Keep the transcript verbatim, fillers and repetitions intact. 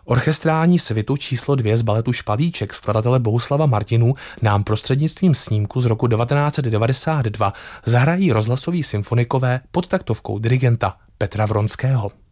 Orchestrální svitu číslo dvě z baletu Špalíček skladatele Bohuslava Martinů nám prostřednictvím snímku z roku devatenáct set devadesát dva zahrají rozhlasoví symfonikové pod taktovkou dirigenta Petra Vronského.